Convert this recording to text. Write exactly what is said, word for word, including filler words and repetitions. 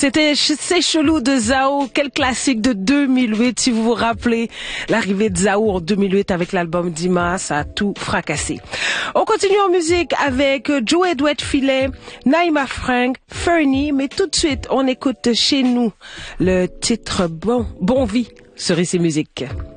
C'était C'est chelou de Zao, quel classique de deux mille huit, si vous vous rappelez l'arrivée de Zao en deux mille huit avec l'album Dima, ça a tout fracassé. On continue en musique avec Joey Duet Filet, Naïma Frank, Fernie, mais tout de suite on écoute chez nous le titre Bon, Bon Vie sur Ici Musique.